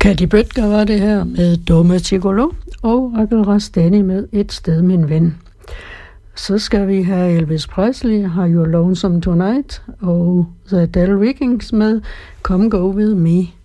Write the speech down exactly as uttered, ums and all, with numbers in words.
Katy Bøtger var det her med Dumme Gigolo, og Raquel Rastani med Et sted, min ven. Så skal vi have Elvis Presley, Are You Lonesome Tonight, og The Del Riggins med Come Go With Me.